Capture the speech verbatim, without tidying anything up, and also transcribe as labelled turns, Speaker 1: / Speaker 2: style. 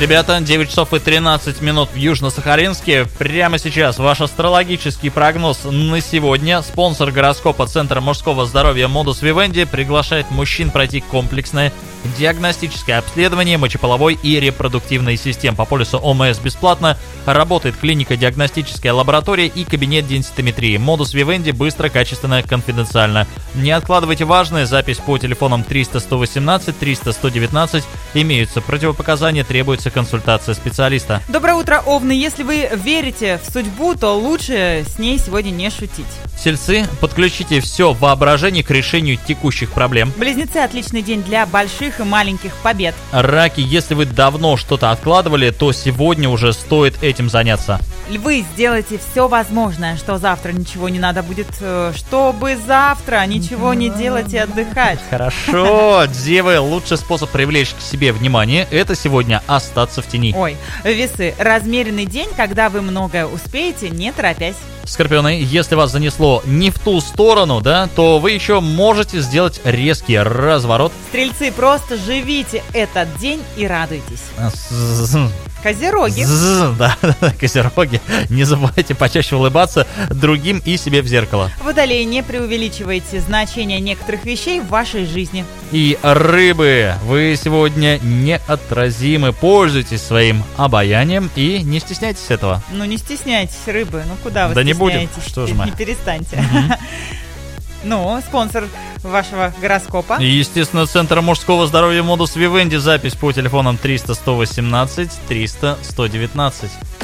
Speaker 1: Ребята, девять часов и тринадцать минут в Южно-Сахалинске. Прямо сейчас ваш астрологический прогноз на сегодня. Спонсор гороскопа Центра мужского здоровья Modus Vivendi приглашает мужчин пройти комплексное диагностическое обследование мочеполовой и репродуктивной систем. По полису ОМС бесплатно. Работает клиника, диагностическая лаборатория и кабинет денситометрии. Modus Vivendi быстро, качественно, конфиденциально. Не откладывайте важное. Запись по телефонам триста сто восемнадцать триста сто девятнадцать. Имеются противопоказания, требуется консультация специалиста.
Speaker 2: Доброе утро, Овны. Если вы верите в судьбу, то лучше с ней сегодня не шутить.
Speaker 1: Тельцы, подключите все воображение к решению текущих проблем.
Speaker 2: Близнецы, отличный день для больших и маленьких побед.
Speaker 1: Раки, если вы давно что-то откладывали, то сегодня уже стоит этим заняться.
Speaker 2: Львы, сделайте все возможное, что завтра ничего не надо будет, чтобы завтра ничего не делать и отдыхать.
Speaker 1: Хорошо, девы, лучший способ привлечь к себе внимание – это сегодня остаться в тени.
Speaker 2: Ой, весы, размеренный день, когда вы многое успеете, не торопясь.
Speaker 1: Скорпионы, если вас занесло не в ту сторону, да, то вы еще можете сделать резкий разворот.
Speaker 2: Стрельцы, просто живите этот день и радуйтесь. Козероги.
Speaker 1: Да, козероги. Не забывайте почаще улыбаться другим и себе в зеркало.
Speaker 2: Водолеи, не преувеличивайте значение некоторых вещей в вашей жизни.
Speaker 1: И рыбы, вы сегодня неотразимы. Пользуйтесь своим обаянием и не стесняйтесь этого.
Speaker 2: Ну не стесняйтесь, рыбы. Ну куда вы
Speaker 1: да
Speaker 2: стесняетесь?
Speaker 1: Не будем. Что же мы?
Speaker 2: Не перестаньте. Ну, спонсор вашего гороскопа.
Speaker 1: И, естественно, Центр мужского здоровья Modus Vivendi. Запись по телефонам триста сто восемнадцать триста сто девятнадцать.